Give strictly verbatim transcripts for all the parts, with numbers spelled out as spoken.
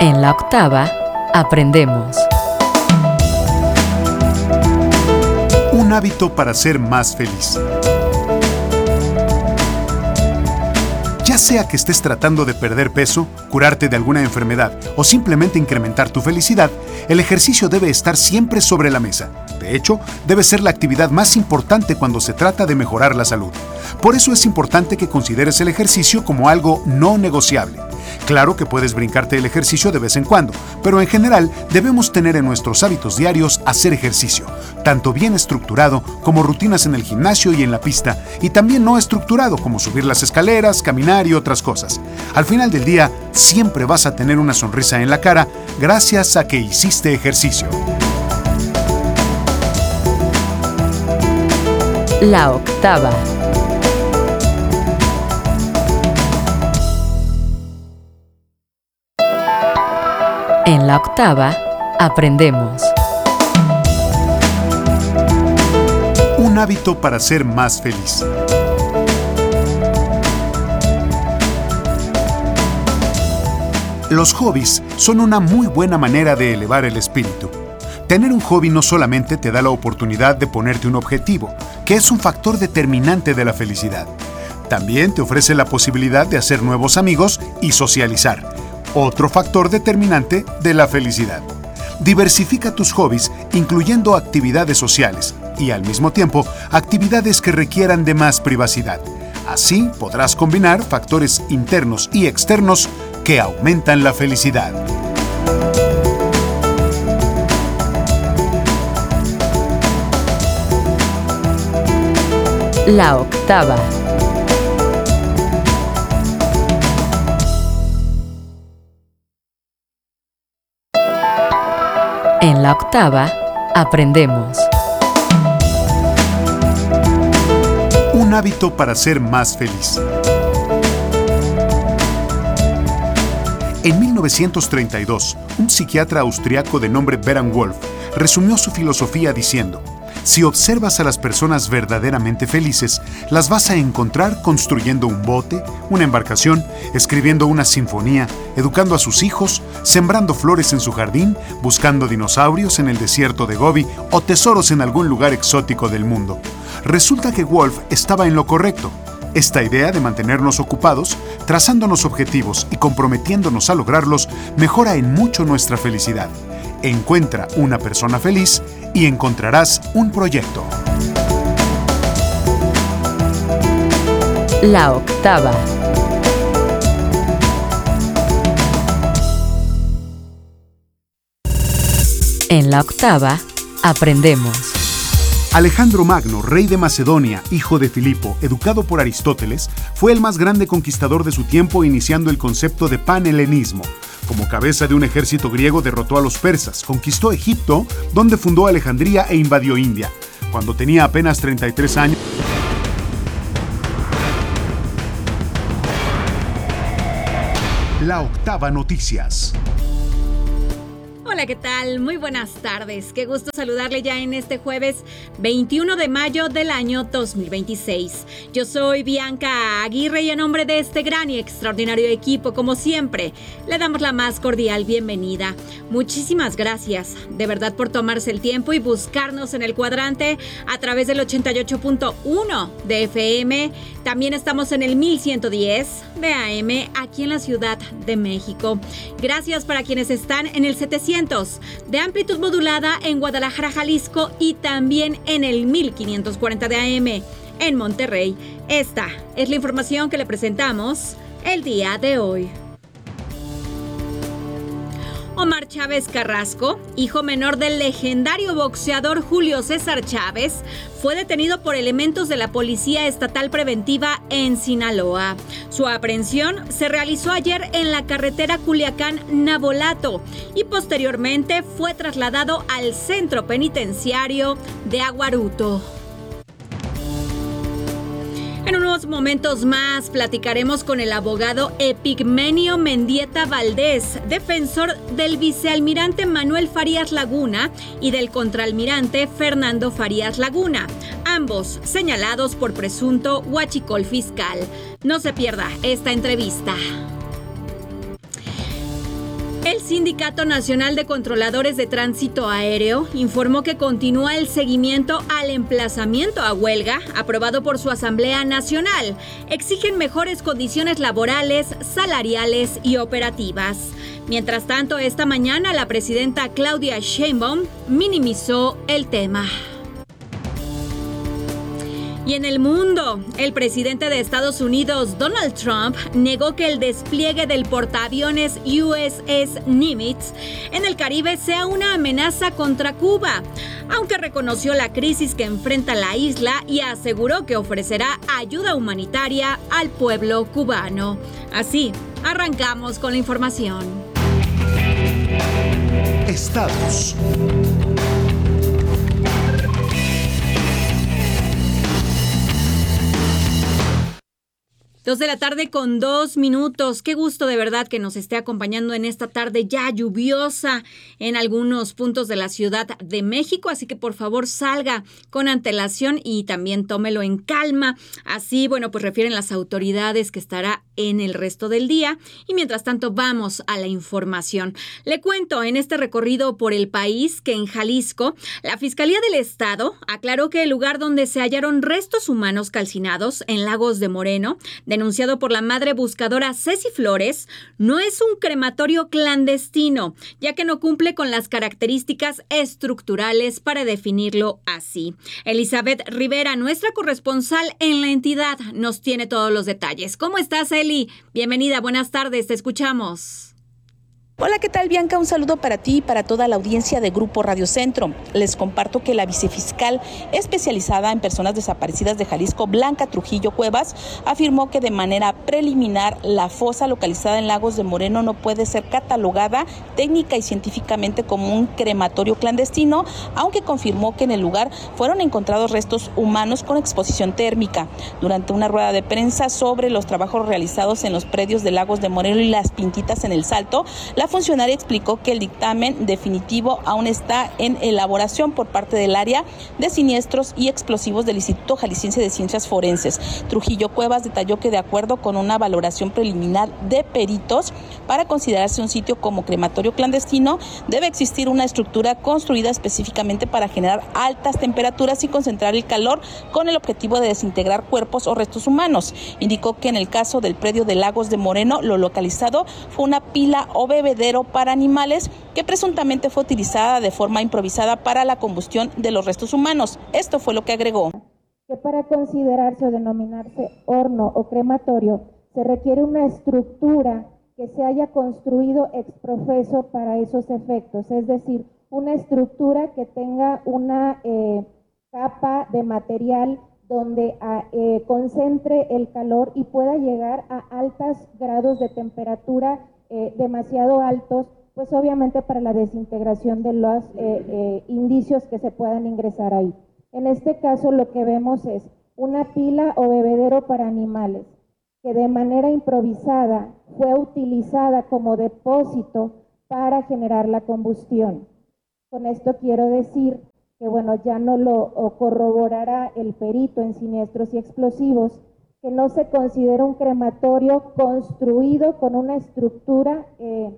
En la octava, aprendemos. Un hábito para ser más feliz. Ya sea que estés tratando de perder peso, curarte de alguna enfermedad o simplemente incrementar tu felicidad, el ejercicio debe estar siempre sobre la mesa. De hecho, debe ser la actividad más importante cuando se trata de mejorar la salud. Por eso es importante que consideres el ejercicio como algo no negociable. Claro que puedes brincarte el ejercicio de vez en cuando, pero en general debemos tener en nuestros hábitos diarios hacer ejercicio, tanto bien estructurado como rutinas en el gimnasio y en la pista, y también no estructurado como subir las escaleras, caminar y otras cosas. Al final del día, siempre vas a tener una sonrisa en la cara gracias a que hiciste ejercicio. La octava. En la octava, aprendemos. Un hábito para ser más feliz. Los hobbies son una muy buena manera de elevar el espíritu. Tener un hobby no solamente te da la oportunidad de ponerte un objetivo, que es un factor determinante de la felicidad. También te ofrece la posibilidad de hacer nuevos amigos y socializar, otro factor determinante de la felicidad. Diversifica tus hobbies, incluyendo actividades sociales y, al mismo tiempo, actividades que requieran de más privacidad. Así podrás combinar factores internos y externos que aumentan la felicidad. La octava. En la octava, aprendemos. Un hábito para ser más feliz. En mil novecientos treinta y dos, un psiquiatra austriaco de nombre Beran Wolf resumió su filosofía diciendo: si observas a las personas verdaderamente felices, las vas a encontrar construyendo un bote, una embarcación, escribiendo una sinfonía, educando a sus hijos, sembrando flores en su jardín, buscando dinosaurios en el desierto de Gobi o tesoros en algún lugar exótico del mundo. Resulta que Wolf estaba en lo correcto. Esta idea de mantenernos ocupados, trazándonos objetivos y comprometiéndonos a lograrlos, mejora en mucho nuestra felicidad. Encuentra una persona feliz y encontrarás un proyecto. La octava. En la octava, aprendemos. Alejandro Magno, rey de Macedonia, hijo de Filipo, educado por Aristóteles, fue el más grande conquistador de su tiempo, iniciando el concepto de panhelenismo. Como cabeza de un ejército griego derrotó a los persas, conquistó Egipto, donde fundó Alejandría e invadió India. Cuando tenía apenas treinta y tres años... La octava noticias. Hola, ¿qué tal? Muy buenas tardes. Qué gusto saludarle ya en este jueves veintiuno de mayo del año dos mil veintiséis. Yo soy Bianca Aguirre y en nombre de este gran y extraordinario equipo, como siempre, le damos la más cordial bienvenida. Muchísimas gracias, de verdad, por tomarse el tiempo y buscarnos en el cuadrante a través del ochenta y ocho punto uno de F M. También estamos en el mil ciento diez de A M aquí en la Ciudad de México. Gracias para quienes están en el setecientos de amplitud modulada en Guadalajara, Jalisco, y también en el mil quinientos cuarenta de A M en Monterrey. Esta es la información que le presentamos el día de hoy. Omar Chávez Carrasco, hijo menor del legendario boxeador Julio César Chávez, fue detenido por elementos de la Policía Estatal Preventiva en Sinaloa. Su aprehensión se realizó ayer en la carretera Culiacán-Navolato y posteriormente fue trasladado al centro penitenciario de Aguaruto. En unos momentos más platicaremos con el abogado Epigmenio Mendieta Valdés, defensor del vicealmirante Manuel Farías Laguna y del contraalmirante Fernando Farías Laguna, ambos señalados por presunto huachicol fiscal. No se pierda esta entrevista. El Sindicato Nacional de Controladores de Tránsito Aéreo informó que continúa el seguimiento al emplazamiento a huelga aprobado por su Asamblea Nacional. Exigen mejores condiciones laborales, salariales y operativas. Mientras tanto, esta mañana la presidenta Claudia Sheinbaum minimizó el tema. Y en el mundo, el presidente de Estados Unidos, Donald Trump, negó que el despliegue del portaaviones U S S Nimitz en el Caribe sea una amenaza contra Cuba, aunque reconoció la crisis que enfrenta la isla y aseguró que ofrecerá ayuda humanitaria al pueblo cubano. Así, arrancamos con la información. Estados. Dos de la tarde con dos minutos. Qué gusto de verdad que nos esté acompañando en esta tarde ya lluviosa en algunos puntos de la Ciudad de México. Así que por favor salga con antelación y también tómelo en calma. Así, bueno, pues refieren las autoridades que estará en el resto del día. Y mientras tanto vamos a la información. Le cuento en este recorrido por el país que en Jalisco, la Fiscalía del Estado aclaró que el lugar donde se hallaron restos humanos calcinados en Lagos de Moreno, de denunciado por la madre buscadora Ceci Flores, no es un crematorio clandestino, ya que no cumple con las características estructurales para definirlo así. Elizabeth Rivera, nuestra corresponsal en la entidad, nos tiene todos los detalles. ¿Cómo estás, Eli? Bienvenida, buenas tardes, te escuchamos. Hola, ¿qué tal, Bianca? Un saludo para ti y para toda la audiencia de Grupo Radio Centro. Les comparto que la vicefiscal especializada en personas desaparecidas de Jalisco, Blanca Trujillo Cuevas, afirmó que de manera preliminar la fosa localizada en Lagos de Moreno no puede ser catalogada técnica y científicamente como un crematorio clandestino, aunque confirmó que en el lugar fueron encontrados restos humanos con exposición térmica. Durante una rueda de prensa sobre los trabajos realizados en los predios de Lagos de Moreno y Las Pintitas en El Salto, la La funcionaria explicó que el dictamen definitivo aún está en elaboración por parte del área de siniestros y explosivos del Instituto Jalisciense de Ciencias Forenses. Trujillo Cuevas detalló que de acuerdo con una valoración preliminar de peritos, para considerarse un sitio como crematorio clandestino, debe existir una estructura construida específicamente para generar altas temperaturas y concentrar el calor con el objetivo de desintegrar cuerpos o restos humanos. Indicó que en el caso del predio de Lagos de Moreno, lo localizado fue una pila o bebedero para animales que presuntamente fue utilizada de forma improvisada para la combustión de los restos humanos. Esto fue lo que agregó. Que para considerarse o denominarse horno o crematorio se requiere una estructura que se haya construido ex profeso para esos efectos, es decir, una estructura que tenga una eh, capa de material donde a, eh, concentre el calor y pueda llegar a altos grados de temperatura Eh, demasiado altos, pues obviamente para la desintegración de los eh, eh, indicios que se puedan ingresar ahí. En este caso lo que vemos es una pila o bebedero para animales que de manera improvisada fue utilizada como depósito para generar la combustión. Con esto quiero decir que bueno, ya no lo corroborará el perito en siniestros y explosivos, que no se considera un crematorio construido con una estructura eh,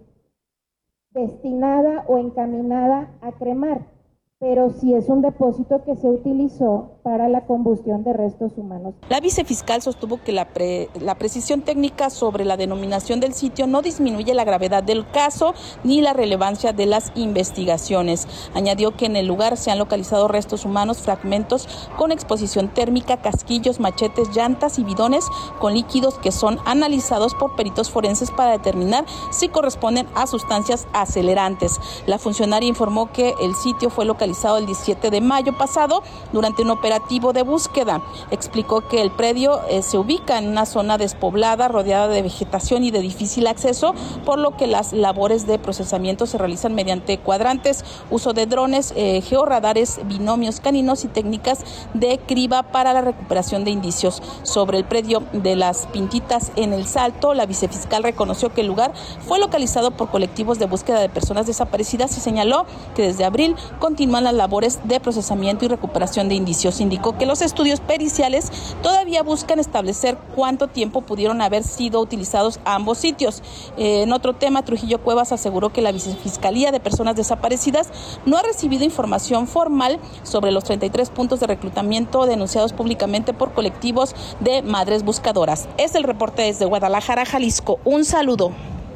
destinada o encaminada a cremar, pero sí es un depósito que se utilizó para la combustión de restos humanos. La vicefiscal sostuvo que la, pre, la precisión técnica sobre la denominación del sitio no disminuye la gravedad del caso ni la relevancia de las investigaciones. Añadió que en el lugar se han localizado restos humanos, fragmentos con exposición térmica, casquillos, machetes, llantas y bidones con líquidos que son analizados por peritos forenses para determinar si corresponden a sustancias acelerantes. La funcionaria informó que el sitio fue localizado el diecisiete de mayo pasado durante un operativo de búsqueda. Explicó que el predio eh, se ubica en una zona despoblada, rodeada de vegetación y de difícil acceso, por lo que las labores de procesamiento se realizan mediante cuadrantes, uso de drones, eh, georradares, binomios caninos y técnicas de criba para la recuperación de indicios. Sobre el predio de Las Pintitas en El Salto, la vicefiscal reconoció que el lugar fue localizado por colectivos de búsqueda de personas desaparecidas y señaló que desde abril continúan continúan las labores de procesamiento y recuperación de indicios. Indicó que los estudios periciales todavía buscan establecer cuánto tiempo pudieron haber sido utilizados ambos sitios. Eh, en otro tema, Trujillo Cuevas aseguró que la Vicefiscalía de Personas Desaparecidas no ha recibido información formal sobre los treinta y tres puntos de reclutamiento denunciados públicamente por colectivos de madres buscadoras. Es el reporte desde Guadalajara, Jalisco. Un saludo.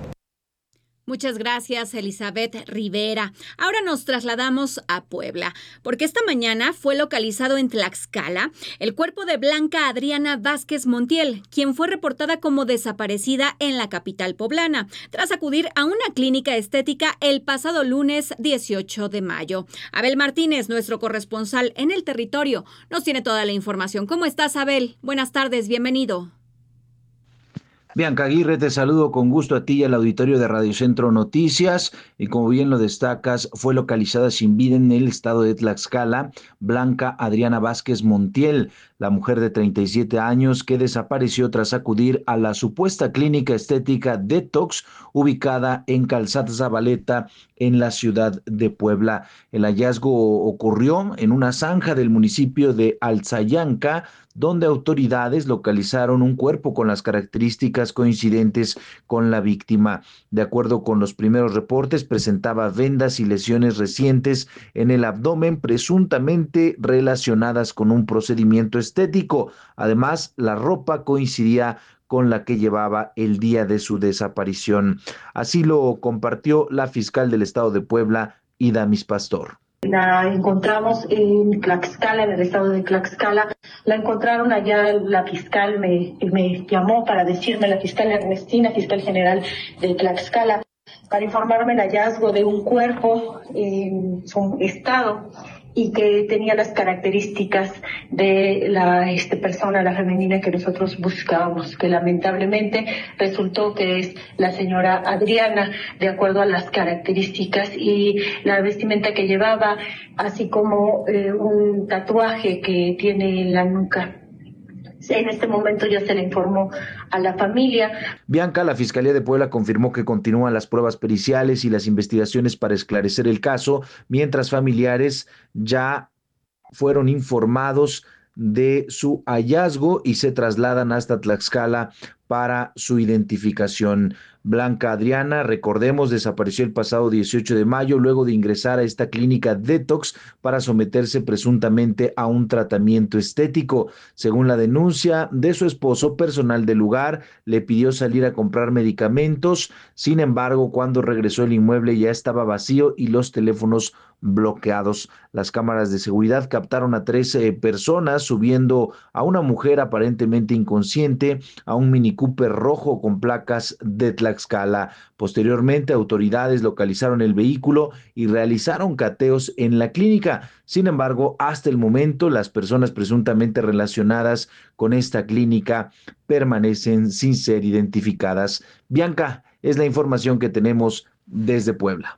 Muchas gracias, Elizabeth Rivera. Ahora nos trasladamos a Puebla, porque esta mañana fue localizado en Tlaxcala el cuerpo de Blanca Adriana Vázquez Montiel, quien fue reportada como desaparecida en la capital poblana, tras acudir a una clínica estética el pasado lunes dieciocho de mayo. Abel Martínez, nuestro corresponsal en el territorio, nos tiene toda la información. ¿Cómo estás, Abel? Buenas tardes, bienvenido. Bianca Aguirre, te saludo con gusto a ti y al auditorio de Radio Centro Noticias. Y como bien lo destacas, fue localizada sin vida en el estado de Tlaxcala Blanca Adriana Vázquez Montiel, la mujer de treinta y siete años que desapareció tras acudir a la supuesta clínica estética Detox, ubicada en Calzada Zabaleta, en la ciudad de Puebla. El hallazgo ocurrió en una zanja del municipio de Alzayanca, donde autoridades localizaron un cuerpo con las características coincidentes con la víctima. De acuerdo con los primeros reportes, presentaba vendas y lesiones recientes en el abdomen, presuntamente relacionadas con un procedimiento estético. Además, la ropa coincidía con la que llevaba el día de su desaparición. Así lo compartió la fiscal del estado de Puebla, Idamis Pastor. La encontramos en Tlaxcala, en el estado de Tlaxcala. La encontraron allá, la fiscal me, me llamó para decirme, la fiscal Ernestina, fiscal general de Tlaxcala, para informarme el hallazgo de un cuerpo en su estado y que tenía las características de la este persona, la femenina que nosotros buscábamos, que lamentablemente resultó que es la señora Adriana, de acuerdo a las características y la vestimenta que llevaba, así como eh, un tatuaje que tiene en la nuca. En este momento ya se le informó a la familia. Bianca, la Fiscalía de Puebla confirmó que continúan las pruebas periciales y las investigaciones para esclarecer el caso, mientras familiares ya fueron informados de su hallazgo y se trasladan hasta Tlaxcala para su identificación. Blanca Adriana, recordemos, desapareció el pasado dieciocho de mayo luego de ingresar a esta clínica Detox para someterse presuntamente a un tratamiento estético. Según la denuncia de su esposo, personal del lugar le pidió salir a comprar medicamentos. Sin embargo, cuando regresó el inmueble ya estaba vacío y los teléfonos bloqueados. Las cámaras de seguridad captaron a trece personas subiendo a una mujer aparentemente inconsciente a un Mini Cooper rojo con placas de Tlaxcala. Posteriormente, autoridades localizaron el vehículo y realizaron cateos en la clínica. Sin embargo, hasta el momento, las personas presuntamente relacionadas con esta clínica permanecen sin ser identificadas. Bianca, es la información que tenemos desde Puebla.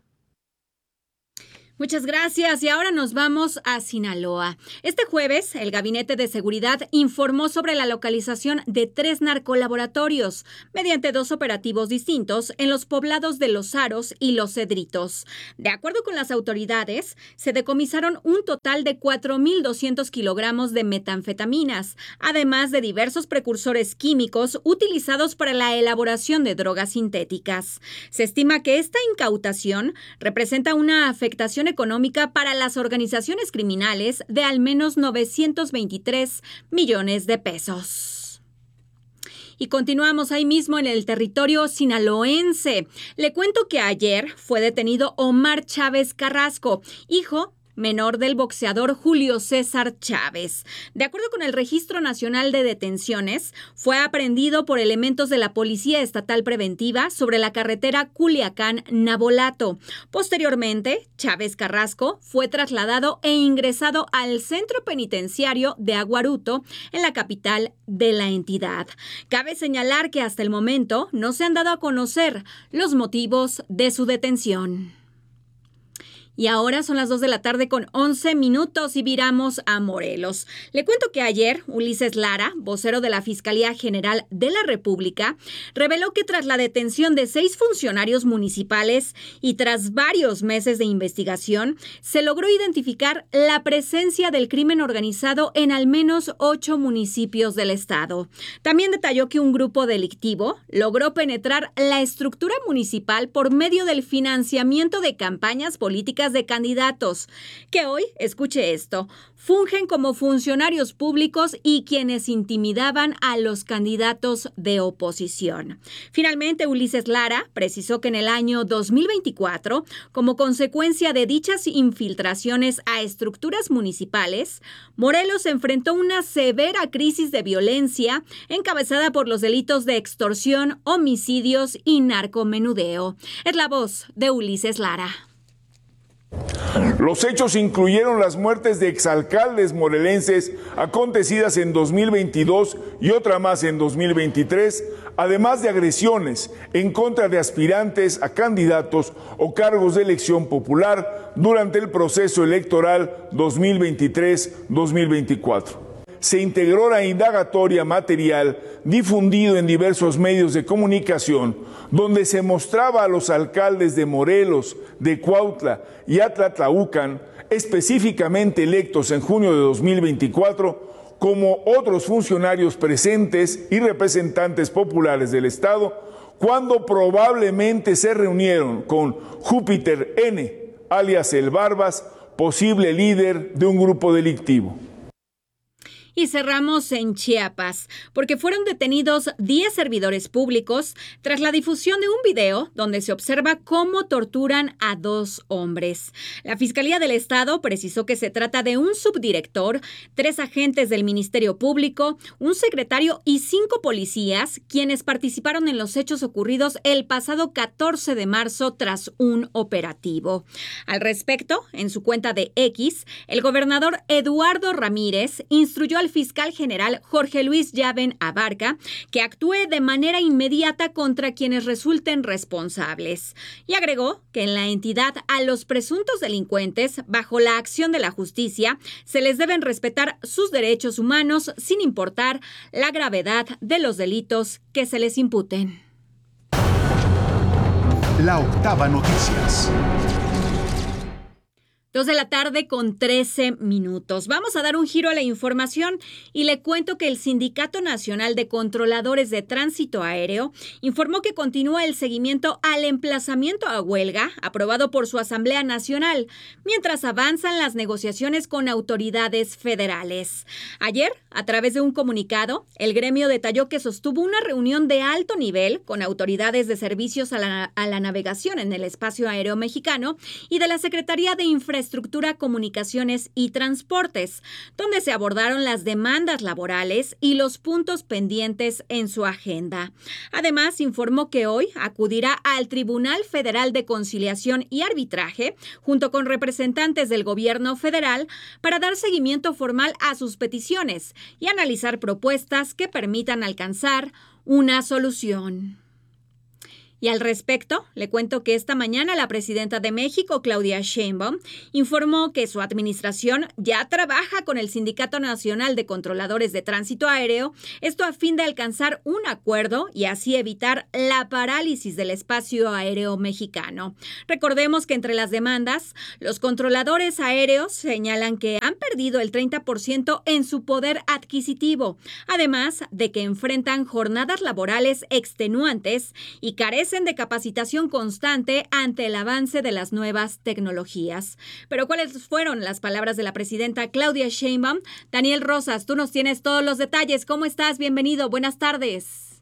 Muchas gracias y ahora nos vamos a Sinaloa. Este jueves, el Gabinete de Seguridad informó sobre la localización de tres narcolaboratorios mediante dos operativos distintos en los poblados de Los Aros y Los Cedritos. De acuerdo con las autoridades, se decomisaron un total de cuatro mil doscientos kilogramos de metanfetaminas, además de diversos precursores químicos utilizados para la elaboración de drogas sintéticas. Se estima que esta incautación representa una afectación económica para las organizaciones criminales de al menos novecientos veintitrés millones de pesos. Y continuamos ahí mismo en el territorio sinaloense. Le cuento que ayer fue detenido Omar Chávez Carrasco, hijo menor del boxeador Julio César Chávez. De acuerdo con el Registro Nacional de Detenciones, fue aprehendido por elementos de la Policía Estatal Preventiva sobre la carretera Culiacán-Nabolato. Posteriormente, Chávez Carrasco fue trasladado e ingresado al centro penitenciario de Aguaruto, en la capital de la entidad. Cabe señalar que hasta el momento no se han dado a conocer los motivos de su detención. Y ahora son las dos de la tarde con once minutos y viramos a Morelos. Le cuento que ayer Ulises Lara, vocero de la Fiscalía General de la República, reveló que tras la detención de seis funcionarios municipales y tras varios meses de investigación, se logró identificar la presencia del crimen organizado en al menos ocho municipios del estado. También detalló que un grupo delictivo logró penetrar la estructura municipal por medio del financiamiento de campañas políticas de candidatos, que hoy, escuche esto, fungen como funcionarios públicos y quienes intimidaban a los candidatos de oposición. Finalmente, Ulises Lara precisó que en el año dos mil veinticuatro, como consecuencia de dichas infiltraciones a estructuras municipales, Morelos enfrentó una severa crisis de violencia encabezada por los delitos de extorsión, homicidios y narcomenudeo. Es la voz de Ulises Lara. Los hechos incluyeron las muertes de exalcaldes morelenses acontecidas en dos mil veintidós y otra más en dos mil veintitrés, además de agresiones en contra de aspirantes a candidatos o cargos de elección popular durante el proceso electoral dos mil veintitrés dos mil veinticuatro. Se integró la indagatoria material difundido en diversos medios de comunicación, donde se mostraba a los alcaldes de Morelos, de Cuautla y Atlatlaucan, específicamente electos en junio de dos mil veinticuatro, como otros funcionarios presentes y representantes populares del Estado, cuando probablemente se reunieron con Júpiter N., alias El Barbas, posible líder de un grupo delictivo. Y cerramos en Chiapas, porque fueron detenidos diez servidores públicos tras la difusión de un video donde se observa cómo torturan a dos hombres. La Fiscalía del Estado precisó que se trata de un subdirector, tres agentes del Ministerio Público, un secretario y cinco policías, quienes participaron en los hechos ocurridos el pasado catorce de marzo tras un operativo. Al respecto, en su cuenta de X, el gobernador Eduardo Ramírez instruyó al fiscal general Jorge Luis Llaven Abarca que actúe de manera inmediata contra quienes resulten responsables. Y agregó que en la entidad a los presuntos delincuentes, bajo la acción de la justicia, se les deben respetar sus derechos humanos sin importar la gravedad de los delitos que se les imputen. La Octava Noticias. Dos de la tarde con trece minutos. Vamos a dar un giro a la información y le cuento que el Sindicato Nacional de Controladores de Tránsito Aéreo informó que continúa el seguimiento al emplazamiento a huelga aprobado por su Asamblea Nacional, mientras avanzan las negociaciones con autoridades federales. Ayer, a través de un comunicado, el gremio detalló que sostuvo una reunión de alto nivel con autoridades de servicios a la, a la navegación en el espacio aéreo mexicano y de la Secretaría de Infraestructura Infraestructura, Comunicaciones y Transportes, donde se abordaron las demandas laborales y los puntos pendientes en su agenda. Además, informó que hoy acudirá al Tribunal Federal de Conciliación y Arbitraje, junto con representantes del gobierno federal, para dar seguimiento formal a sus peticiones y analizar propuestas que permitan alcanzar una solución. Y al respecto, le cuento que esta mañana la presidenta de México, Claudia Sheinbaum, informó que su administración ya trabaja con el Sindicato Nacional de Controladores de Tránsito Aéreo, esto a fin de alcanzar un acuerdo y así evitar la parálisis del espacio aéreo mexicano. Recordemos que entre las demandas, los controladores aéreos señalan que han perdido el treinta por ciento en su poder adquisitivo, además de que enfrentan jornadas laborales extenuantes y carecen de capacitación constante ante el avance de las nuevas tecnologías. Pero ¿cuáles fueron las palabras de la presidenta Claudia Sheinbaum? Daniel Rosas, tú nos tienes todos los detalles. ¿Cómo estás? Bienvenido. Buenas tardes.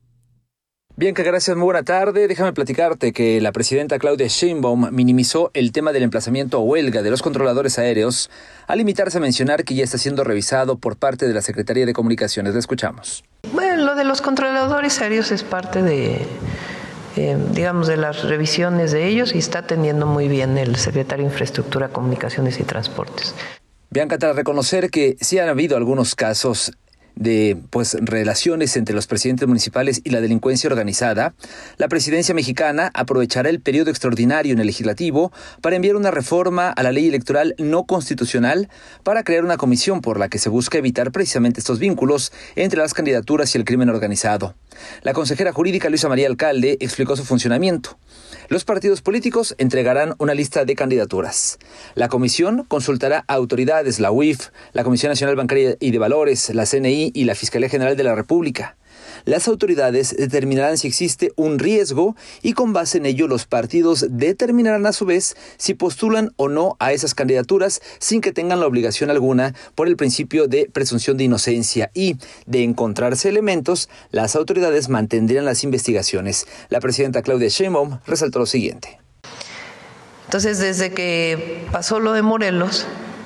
Bien, que gracias, muy buena tarde. Déjame platicarte que la presidenta Claudia Sheinbaum minimizó el tema del emplazamiento a huelga de los controladores aéreos al limitarse a mencionar que ya está siendo revisado por parte de la Secretaría de Comunicaciones. La escuchamos. Bueno, lo de los controladores aéreos es parte de... Eh, digamos, de las revisiones de ellos y está atendiendo muy bien el secretario de Infraestructura, Comunicaciones y Transportes. Bianca, tras reconocer que sí han habido algunos casos de pues, relaciones entre los presidentes municipales y la delincuencia organizada, la presidencia mexicana aprovechará el periodo extraordinario en el legislativo para enviar una reforma a la ley electoral no constitucional para crear una comisión por la que se busca evitar precisamente estos vínculos entre las candidaturas y el crimen organizado. La consejera jurídica Luisa María Alcalde explicó su funcionamiento. Los partidos políticos entregarán una lista de candidaturas. La comisión consultará a autoridades, la U I F, la Comisión Nacional Bancaria y de Valores, la C N I y la Fiscalía General de la República. Las autoridades determinarán si existe un riesgo y con base en ello los partidos determinarán a su vez si postulan o no a esas candidaturas sin que tengan la obligación alguna por el principio de presunción de inocencia y, de encontrarse elementos, las autoridades mantendrán las investigaciones. La presidenta Claudia Sheinbaum resaltó lo siguiente. Entonces, desde que pasó lo de Morelos,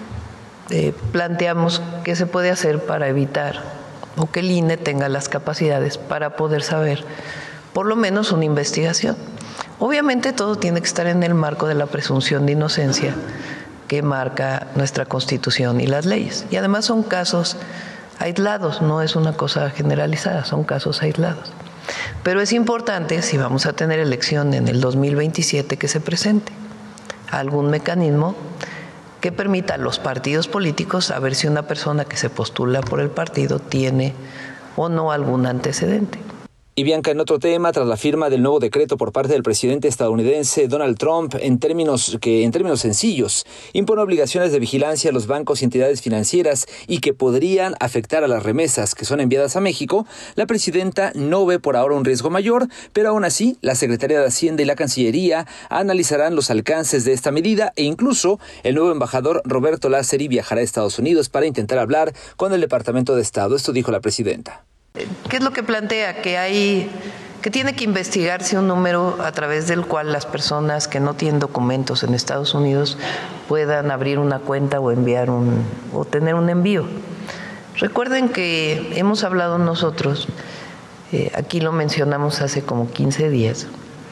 eh, planteamos qué se puede hacer para evitar o que el I N E tenga las capacidades para poder saber por lo menos una investigación. Obviamente todo tiene que estar en el marco de la presunción de inocencia que marca nuestra Constitución y las leyes. Y además son casos aislados, no es una cosa generalizada, son casos aislados. Pero es importante, si vamos a tener elección en el dos mil veintisiete, que se presente algún mecanismo que permita a los partidos políticos saber si una persona que se postula por el partido tiene o no algún antecedente. Y Bianca, en otro tema, tras la firma del nuevo decreto por parte del presidente estadounidense Donald Trump, en términos que, en términos sencillos, impone obligaciones de vigilancia a los bancos y entidades financieras y que podrían afectar a las remesas que son enviadas a México, la presidenta no ve por ahora un riesgo mayor, pero aún así, la Secretaría de Hacienda y la Cancillería analizarán los alcances de esta medida e incluso el nuevo embajador Roberto Lázari viajará a Estados Unidos para intentar hablar con el Departamento de Estado. Esto dijo la presidenta. ¿Qué es lo que plantea? Que hay, que tiene que investigarse un número a través del cual las personas que no tienen documentos en Estados Unidos puedan abrir una cuenta o enviar un, o tener un envío. Recuerden que hemos hablado nosotros, eh, aquí lo mencionamos hace como quince días,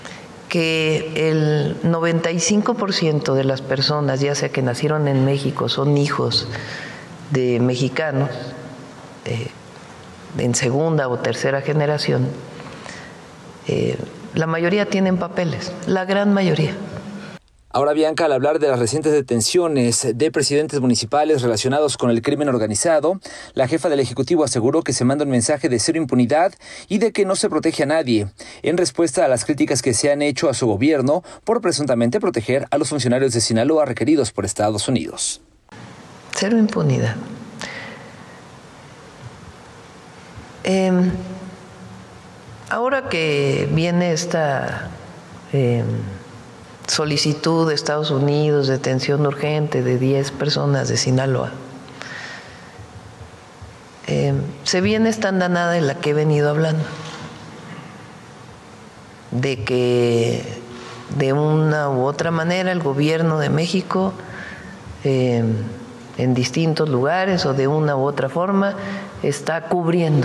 que el noventa y cinco por ciento de las personas, ya sea que nacieron en México, son hijos de mexicanos, eh, en segunda o tercera generación, eh, la mayoría tienen papeles, la gran mayoría. Ahora, Bianca, al hablar de las recientes detenciones de presidentes municipales relacionados con el crimen organizado, la jefa del Ejecutivo aseguró que se manda un mensaje de cero impunidad y de que no se protege a nadie, en respuesta a las críticas que se han hecho a su gobierno por presuntamente proteger a los funcionarios de Sinaloa requeridos por Estados Unidos. Cero impunidad. Eh, ahora que viene esta eh, solicitud de Estados Unidos de detención urgente de diez personas de Sinaloa, eh, se viene esta andanada en la que he venido hablando, de que de una u otra manera el gobierno de México eh, en distintos lugares o de una u otra forma está cubriendo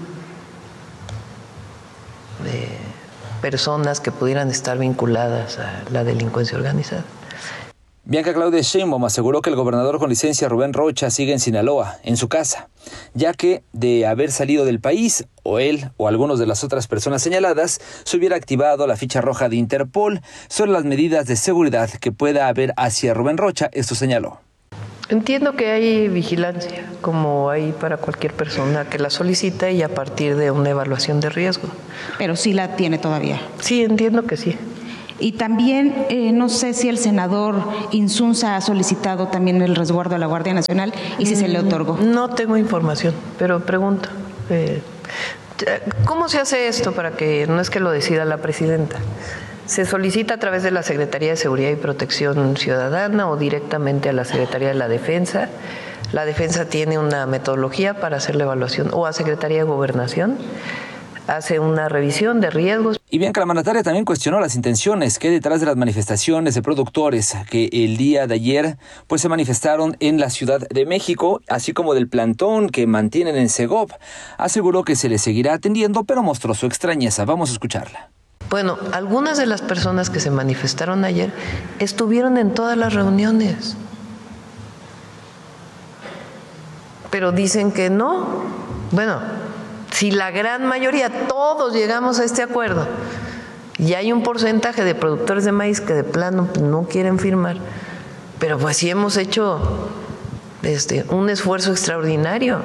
de personas que pudieran estar vinculadas a la delincuencia organizada. Bianca, Claudia Sheinbaum aseguró que el gobernador con licencia Rubén Rocha sigue en Sinaloa, en su casa, ya que de haber salido del país, o él o algunos de las otras personas señaladas, se hubiera activado la ficha roja de Interpol sobre las medidas de seguridad que pueda haber hacia Rubén Rocha. Esto señaló. Entiendo que hay vigilancia, como hay para cualquier persona que la solicita y a partir de una evaluación de riesgo. Pero sí la tiene todavía. Sí, entiendo que sí. Y también, eh, no sé si el senador Insunza ha solicitado también el resguardo a la Guardia Nacional y si mm, se le otorgó. No tengo información, pero pregunto. Eh, ¿Cómo se hace esto para que no es que lo decida la presidenta? Se solicita a través de la Secretaría de Seguridad y Protección Ciudadana o directamente a la Secretaría de la Defensa. La Defensa tiene una metodología para hacer la evaluación, o a Secretaría de Gobernación, hace una revisión de riesgos. Y bien, que la mandataria también cuestionó las intenciones que hay detrás de las manifestaciones de productores que el día de ayer pues se manifestaron en la Ciudad de México, así como del plantón que mantienen en Segov. Aseguró que se les seguirá atendiendo, pero mostró su extrañeza. Vamos a escucharla. Bueno, algunas de las personas que se manifestaron ayer estuvieron en todas las reuniones, pero dicen que no, Bueno, si la gran mayoría, todos llegamos a este acuerdo, y hay un porcentaje de productores de maíz que de plano no quieren firmar, pero pues sí hemos hecho este, un esfuerzo extraordinario.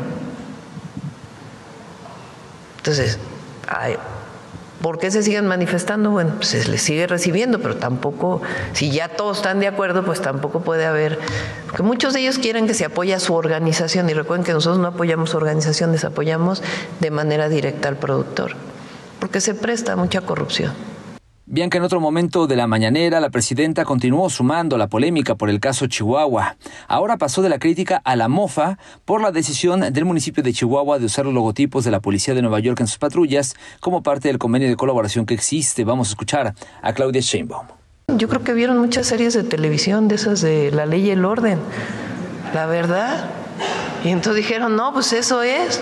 Entonces, ay, ¿por qué se siguen manifestando? Bueno, pues se les sigue recibiendo, pero tampoco, si ya todos están de acuerdo, pues tampoco puede haber, porque muchos de ellos quieren que se apoye a su organización, y recuerden que nosotros no apoyamos organizaciones, apoyamos de manera directa al productor, porque se presta a mucha corrupción. Bianca, en otro momento de la mañanera, la presidenta continuó sumando la polémica por el caso Chihuahua. Ahora pasó de la crítica a la mofa por la decisión del municipio de Chihuahua de usar los logotipos de la policía de Nueva York en sus patrullas como parte del convenio de colaboración que existe. Vamos a escuchar a Claudia Sheinbaum. Yo creo que vieron muchas series de televisión de esas de La Ley y el Orden, la verdad. Y entonces dijeron, no, pues eso es.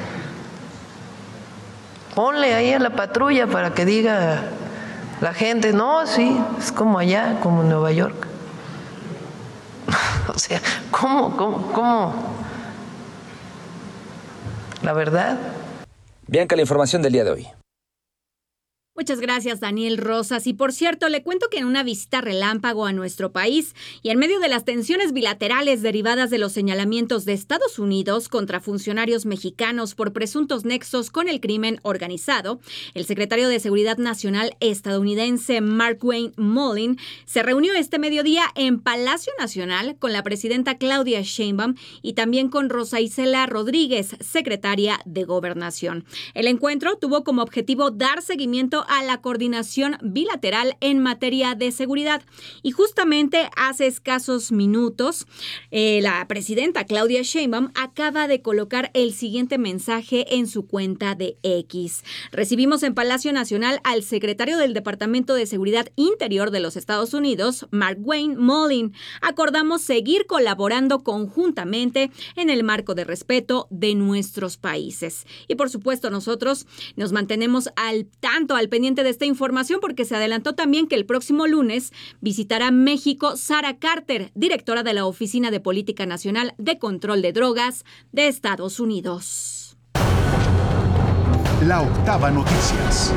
Ponle ahí a la patrulla para que diga la gente, no, sí, es como allá, como en Nueva York. O sea, ¿cómo, cómo, cómo? La verdad. Bianca, la información del día de hoy. Muchas gracias, Daniel Rosas. Y por cierto, le cuento que en una visita relámpago a nuestro país y en medio de las tensiones bilaterales derivadas de los señalamientos de Estados Unidos contra funcionarios mexicanos por presuntos nexos con el crimen organizado, el secretario de Seguridad Nacional estadounidense Markwayne Mullin se reunió este mediodía en Palacio Nacional con la presidenta Claudia Sheinbaum y también con Rosa Isela Rodríguez, secretaria de Gobernación. El encuentro tuvo como objetivo dar seguimiento a la coordinación bilateral en materia de seguridad. Y justamente hace escasos minutos, eh, la presidenta Claudia Sheinbaum acaba de colocar el siguiente mensaje en su cuenta de X. Recibimos en Palacio Nacional al secretario del Departamento de Seguridad Interior de los Estados Unidos, Markwayne Mullin. Acordamos seguir colaborando conjuntamente en el marco de respeto de nuestros países. Y por supuesto, nosotros nos mantenemos al tanto, al pendiente de esta información, porque se adelantó también que el próximo lunes visitará México Sara Carter, directora de la Oficina de Política Nacional de Control de Drogas de Estados Unidos. La Octava Noticias.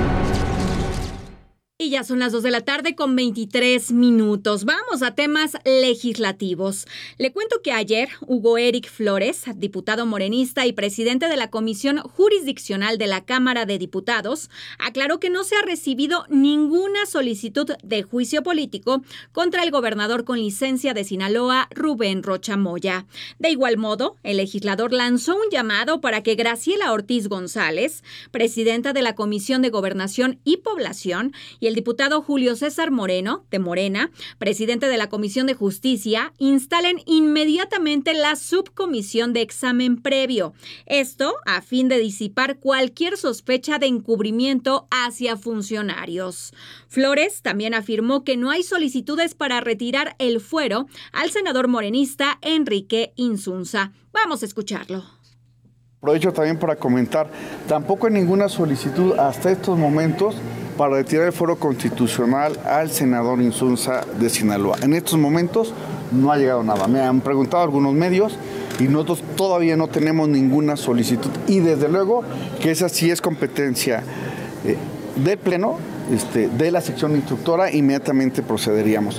Y ya son las dos de la tarde con veintitrés minutos. Vamos a temas legislativos. Le cuento que ayer Hugo Eric Flores, diputado morenista y presidente de la Comisión Jurisdiccional de la Cámara de Diputados, aclaró que no se ha recibido ninguna solicitud de juicio político contra el gobernador con licencia de Sinaloa, Rubén Rocha Moya. De igual modo, el legislador lanzó un llamado para que Graciela Ortiz González, presidenta de la Comisión de Gobernación y Población, y el diputado Julio César Moreno, de Morena, presidente de la Comisión de Justicia, instalen inmediatamente la subcomisión de examen previo. Esto a fin de disipar cualquier sospecha de encubrimiento hacia funcionarios. Flores también afirmó que no hay solicitudes para retirar el fuero al senador morenista Enrique Insunza. Vamos a escucharlo. Aprovecho también para comentar, tampoco hay ninguna solicitud hasta estos momentos para retirar el fuero constitucional al senador Insunza de Sinaloa. En estos momentos no ha llegado nada. Me han preguntado algunos medios y nosotros todavía no tenemos ninguna solicitud. Y desde luego que esa sí es competencia eh, del Pleno, este, de la sección instructora, inmediatamente procederíamos.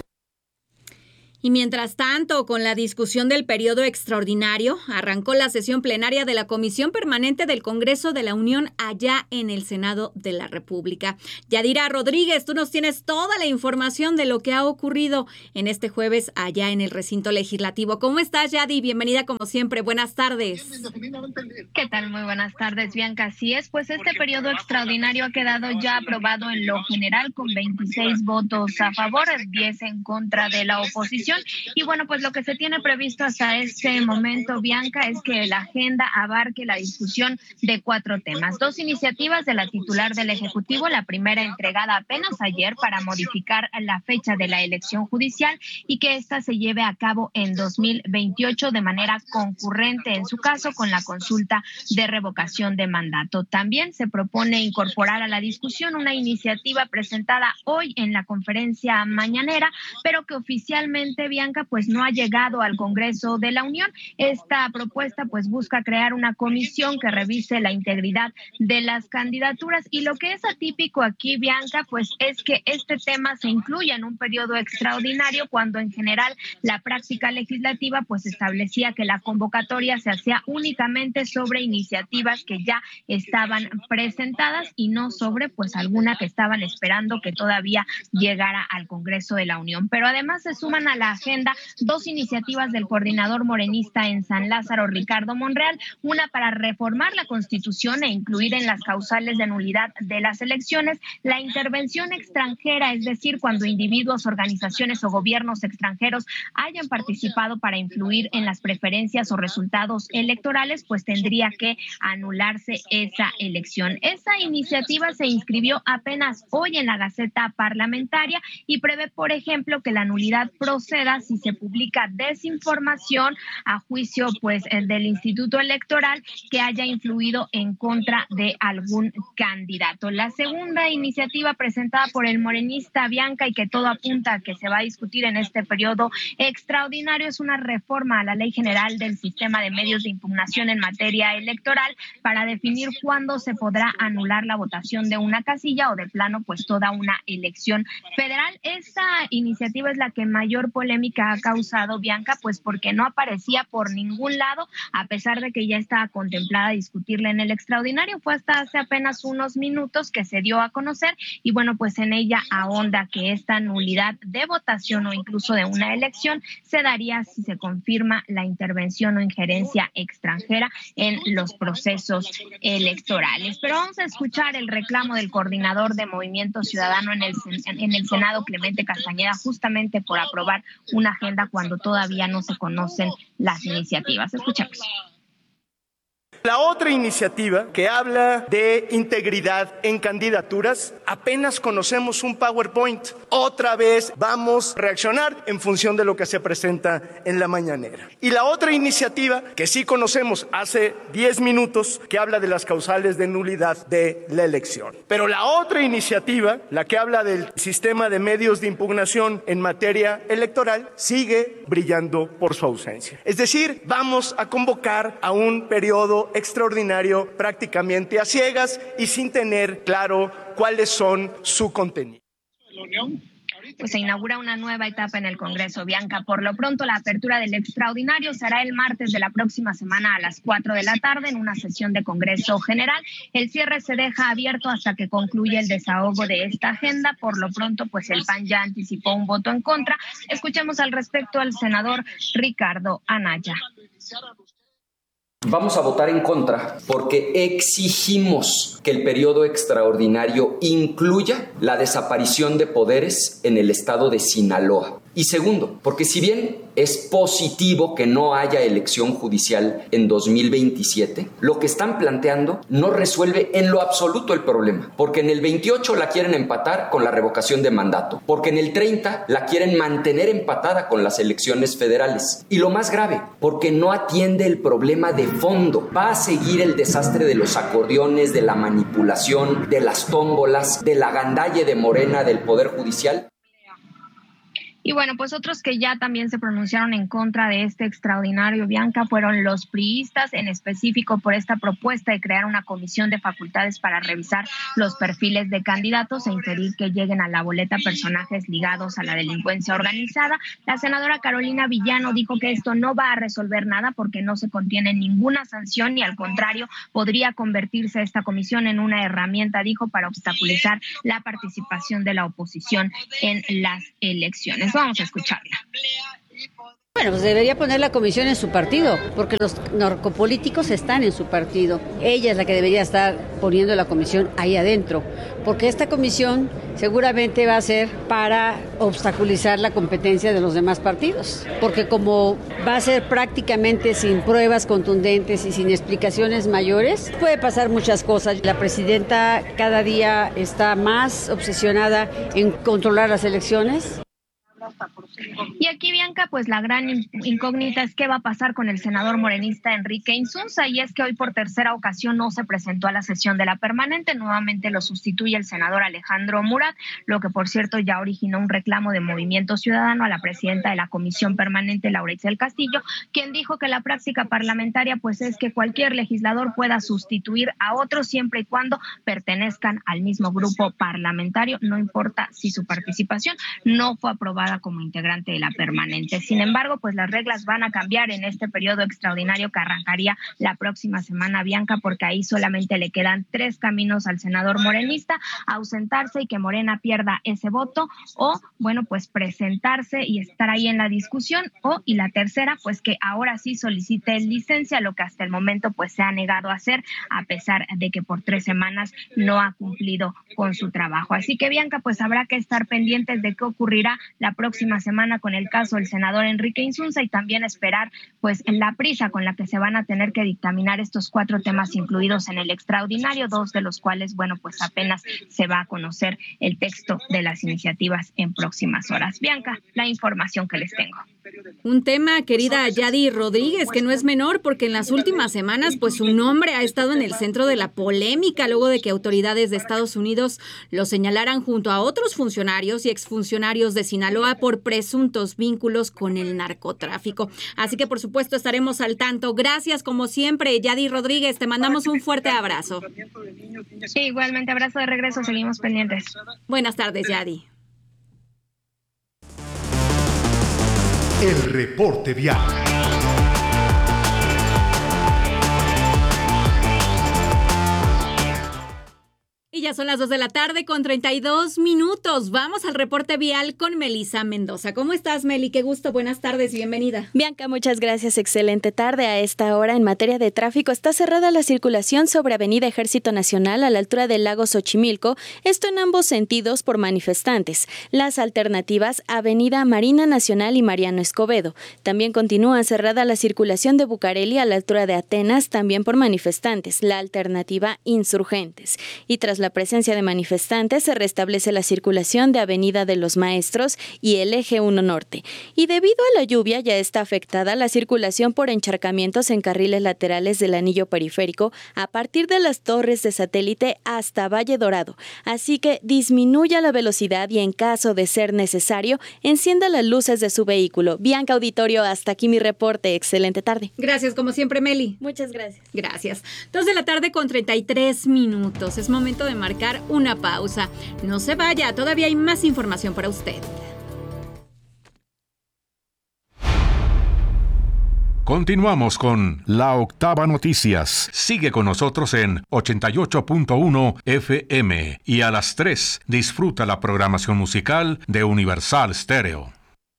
Y mientras tanto, con la discusión del periodo extraordinario, arrancó la sesión plenaria de la Comisión Permanente del Congreso de la Unión allá en el Senado de la República. Yadira Rodríguez, tú nos tienes toda la información de lo que ha ocurrido en este jueves allá en el recinto legislativo. ¿Cómo estás, Yadi? Bienvenida como siempre. Buenas tardes. ¿Qué tal? Muy buenas tardes, Bianca. Así es, pues este periodo extraordinario ha quedado ya aprobado en lo general con veintiséis votos a favor, diez en contra de la oposición. Y bueno, pues lo que se tiene previsto hasta este momento, Bianca, es que la agenda abarque la discusión de cuatro temas. Dos iniciativas de la titular del Ejecutivo, la primera entregada apenas ayer para modificar la fecha de la elección judicial y que ésta se lleve a cabo en dos mil veintiocho de manera concurrente, en su caso, con la consulta de revocación de mandato. También se propone incorporar a la discusión una iniciativa presentada hoy en la conferencia mañanera, pero que oficialmente C, Bianca, pues no ha llegado al Congreso de la Unión. Esta propuesta pues busca crear una comisión que revise la integridad de las candidaturas, y lo que es atípico aquí, Bianca, pues es que este tema se incluye en un periodo extraordinario cuando en general la práctica legislativa pues establecía que la convocatoria se hacía únicamente sobre iniciativas que ya estaban presentadas y no sobre pues alguna que estaban esperando que todavía llegara al Congreso de la Unión. Pero además se suman a la agenda dos iniciativas del coordinador morenista en San Lázaro, Ricardo Monreal, una para reformar la Constitución e incluir en las causales de nulidad de las elecciones la intervención extranjera, es decir, cuando individuos, organizaciones o gobiernos extranjeros hayan participado para influir en las preferencias o resultados electorales, pues tendría que anularse esa elección. Esa iniciativa se inscribió apenas hoy en la Gaceta Parlamentaria y prevé, por ejemplo, que la nulidad proceda si se publica desinformación a juicio pues del Instituto Electoral que haya influido en contra de algún candidato. La segunda iniciativa presentada por el morenista, Bianca, y que todo apunta a que se va a discutir en este periodo extraordinario, es una reforma a la Ley General del Sistema de Medios de Impugnación en materia electoral para definir cuándo se podrá anular la votación de una casilla o de plano pues toda una elección federal. Esta iniciativa es la que mayor polémica ha causado, Bianca, pues porque no aparecía por ningún lado, a pesar de que ya estaba contemplada discutirla en el extraordinario. Fue hasta hace apenas unos minutos que se dio a conocer y bueno, pues en ella ahonda que esta nulidad de votación o incluso de una elección se daría si se confirma la intervención o injerencia extranjera en los procesos electorales. Pero vamos a escuchar el reclamo del coordinador de Movimiento Ciudadano en el, en el Senado, Clemente Castañeda, justamente por aprobar una agenda cuando todavía no se conocen las iniciativas. Escuchamos. La otra iniciativa que habla de integridad en candidaturas, apenas conocemos un PowerPoint. Otra vez vamos a reaccionar en función de lo que se presenta en la mañanera. Y la otra iniciativa que sí conocemos hace diez minutos, que habla de las causales de nulidad de la elección. Pero la otra iniciativa, la que habla del sistema de medios de impugnación en materia electoral, sigue brillando por su ausencia. Es decir, vamos a convocar a un periodo extraordinario prácticamente a ciegas y sin tener claro cuáles son su contenido. Pues se inaugura una nueva etapa en el Congreso, Bianca. Por lo pronto, la apertura del extraordinario será el martes de la próxima semana a las cuatro de la tarde en una sesión de Congreso General. El cierre se deja abierto hasta que concluya el desahogo de esta agenda. Por lo pronto, pues el P A N ya anticipó un voto en contra. Escuchemos al respecto al senador Ricardo Anaya. Vamos a votar en contra porque exigimos que el periodo extraordinario incluya la desaparición de poderes en el estado de Sinaloa. Y segundo, porque si bien es positivo que no haya elección judicial en dos mil veintisiete, lo que están planteando no resuelve en lo absoluto el problema, porque en el veintiocho la quieren empatar con la revocación de mandato, porque en el treinta la quieren mantener empatada con las elecciones federales. Y lo más grave, porque no atiende el problema de fondo. Va a seguir el desastre de los acordeones, de la manipulación, de las tómbolas, de la gandalle de Morena del Poder Judicial. Y bueno, pues otros que ya también se pronunciaron en contra de este extraordinario, Bianca, fueron los priistas, en específico por esta propuesta de crear una comisión de facultades para revisar los perfiles de candidatos e impedir que lleguen a la boleta personajes ligados a la delincuencia organizada. La senadora Carolina Villano dijo que esto no va a resolver nada porque no se contiene ninguna sanción y al contrario podría convertirse esta comisión en una herramienta, dijo, para obstaculizar la participación de la oposición en las elecciones. Vamos a escucharla. Bueno, pues debería poner la comisión en su partido, porque los narcopolíticos están en su partido. Ella es la que debería estar poniendo la comisión ahí adentro, porque esta comisión seguramente va a ser para obstaculizar la competencia de los demás partidos, porque como va a ser prácticamente sin pruebas contundentes y sin explicaciones mayores, puede pasar muchas cosas. La presidenta cada día está más obsesionada en controlar las elecciones. Y aquí, Bianca, pues la gran incógnita es qué va a pasar con el senador morenista Enrique Insunza, y es que hoy por tercera ocasión no se presentó a la sesión de la permanente. Nuevamente lo sustituye el senador Alejandro Murat, lo que por cierto ya originó un reclamo de Movimiento Ciudadano a la presidenta de la Comisión Permanente, Laura Itzel Castillo, quien dijo que la práctica parlamentaria pues es que cualquier legislador pueda sustituir a otro siempre y cuando pertenezcan al mismo grupo parlamentario, no importa si su participación no fue aprobada como integrante de la permanente. Sin embargo, pues las reglas van a cambiar en este periodo extraordinario que arrancaría la próxima semana, Bianca, porque ahí solamente le quedan tres caminos al senador morenista: ausentarse y que Morena pierda ese voto, o bueno, pues presentarse y estar ahí en la discusión, o y la tercera, pues que ahora sí solicite licencia, lo que hasta el momento pues se ha negado a hacer, a pesar de que por tres semanas no ha cumplido con su trabajo. Así que, Bianca, pues habrá que estar pendientes de qué ocurrirá la próxima semana con el caso del senador Enrique Insunza, y también esperar pues en la prisa con la que se van a tener que dictaminar estos cuatro temas incluidos en el extraordinario, dos de los cuales, bueno, pues apenas se va a conocer el texto de las iniciativas en próximas horas. Bianca, la información que les tengo. Un tema, querida Yadi Rodríguez, que no es menor, porque en las últimas semanas pues su nombre ha estado en el centro de la polémica luego de que autoridades de Estados Unidos lo señalaran junto a otros funcionarios y exfuncionarios de Sinaloa por presuntos vínculos con el narcotráfico. Así que por supuesto estaremos al tanto. Gracias como siempre, Yadi Rodríguez, te mandamos un fuerte abrazo. Sí, igualmente, abrazo de regreso, seguimos pendientes. Buenas tardes, Yadi. El reporte vial. Y ya son las dos de la tarde con treinta y dos minutos. Vamos al reporte vial con Melisa Mendoza. ¿Cómo estás, Meli? Qué gusto. Buenas tardes y bienvenida. Bianca, muchas gracias. Excelente tarde. A esta hora, en materia de tráfico, está cerrada la circulación sobre Avenida Ejército Nacional a la altura del lago Xochimilco, esto en ambos sentidos por manifestantes. Las alternativas, Avenida Marina Nacional y Mariano Escobedo. También continúa cerrada la circulación de Bucareli a la altura de Atenas, también por manifestantes. La alternativa, Insurgentes. Y tras la presencia de manifestantes, se restablece la circulación de Avenida de los Maestros y el Eje uno Norte. Y debido a la lluvia ya está afectada la circulación por encharcamientos en carriles laterales del anillo periférico a partir de las torres de Satélite hasta Valle Dorado. Así que disminuya la velocidad y, en caso de ser necesario, encienda las luces de su vehículo. Bianca, auditorio, hasta aquí mi reporte. Excelente tarde. Gracias, como siempre, Meli. Muchas gracias. Gracias. Dos de la tarde con treinta y tres minutos. Es momento de marcar una pausa. No se vaya, todavía hay más información para usted. Continuamos con La Octava Noticias. Sigue con nosotros en ochenta y ocho punto uno F M y a las tres disfruta la programación musical de Universal Stereo.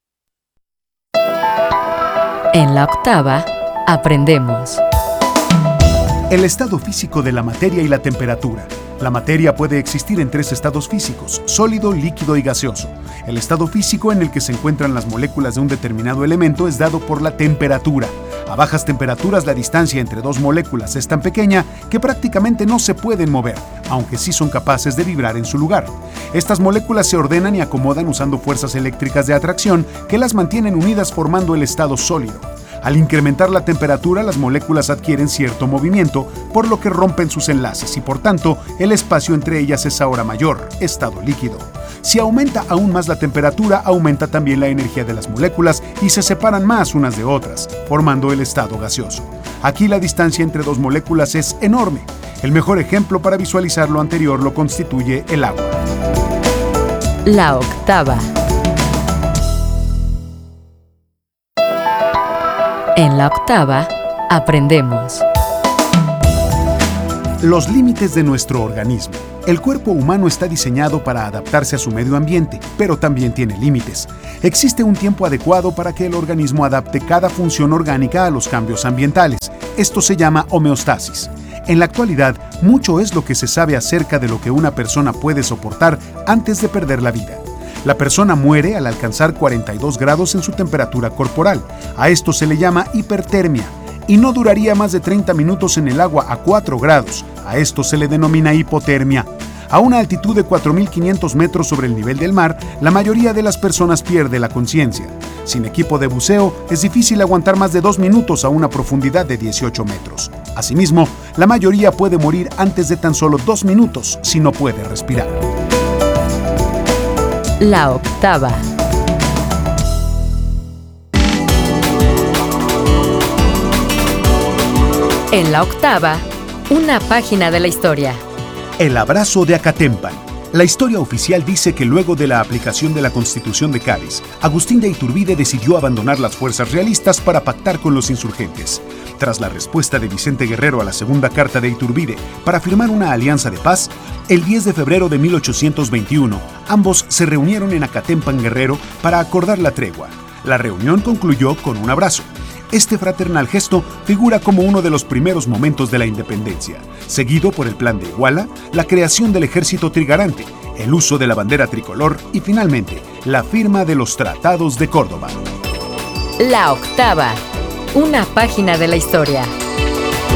En La Octava aprendemos. El estado físico de la materia y la temperatura. La materia puede existir en tres estados físicos: sólido, líquido y gaseoso. El estado físico en el que se encuentran las moléculas de un determinado elemento es dado por la temperatura. A bajas temperaturas, la distancia entre dos moléculas es tan pequeña que prácticamente no se pueden mover, aunque sí son capaces de vibrar en su lugar. Estas moléculas se ordenan y acomodan usando fuerzas eléctricas de atracción que las mantienen unidas formando el estado sólido. Al incrementar la temperatura, las moléculas adquieren cierto movimiento, por lo que rompen sus enlaces y, por tanto, el espacio entre ellas es ahora mayor, estado líquido. Si aumenta aún más la temperatura, aumenta también la energía de las moléculas y se separan más unas de otras, formando el estado gaseoso. Aquí la distancia entre dos moléculas es enorme. El mejor ejemplo para visualizar lo anterior lo constituye el agua. La Octava. En La Octava aprendemos. Los límites de nuestro organismo. El cuerpo humano está diseñado para adaptarse a su medio ambiente, pero también tiene límites. Existe un tiempo adecuado para que el organismo adapte cada función orgánica a los cambios ambientales. Esto se llama homeostasis. En la actualidad, mucho es lo que se sabe acerca de lo que una persona puede soportar antes de perder la vida. La persona muere al alcanzar cuarenta y dos grados en su temperatura corporal. A esto se le llama hipertermia. Y no duraría más de treinta minutos en el agua a cuatro grados. A esto se le denomina hipotermia. A una altitud de cuatro mil quinientos metros sobre el nivel del mar, la mayoría de las personas pierde la conciencia. Sin equipo de buceo, es difícil aguantar más de dos minutos a una profundidad de dieciocho metros. Asimismo, la mayoría puede morir antes de tan solo dos minutos si no puede respirar. La octava. En la octava, una página de la historia. El abrazo de Acatempan. La historia oficial dice que luego de la aplicación de la Constitución de Cádiz, Agustín de Iturbide decidió abandonar las fuerzas realistas para pactar con los insurgentes. Tras la respuesta de Vicente Guerrero a la segunda carta de Iturbide para firmar una alianza de paz, el diez de febrero de mil ochocientos veintiuno, ambos se reunieron en Acatempan, Guerrero, para acordar la tregua. La reunión concluyó con un abrazo. Este fraternal gesto figura como uno de los primeros momentos de la independencia, seguido por el Plan de Iguala, la creación del Ejército Trigarante, el uso de la bandera tricolor y finalmente la firma de los Tratados de Córdoba. La octava, una página de la historia.